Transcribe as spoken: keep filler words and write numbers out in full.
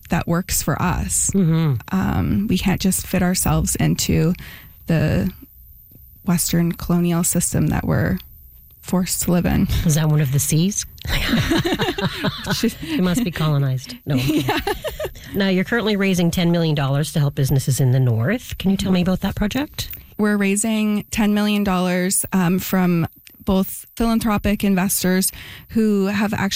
that works for us. Mm-hmm. Um, we can't just fit ourselves into the Western colonial system that we're forced to live in. Is that one of the C's? It must be colonized. No. Yeah. Now, you're currently raising ten million dollars to help businesses in the North. Can you tell me about that project? We're raising ten million dollars um, from both philanthropic investors who have actually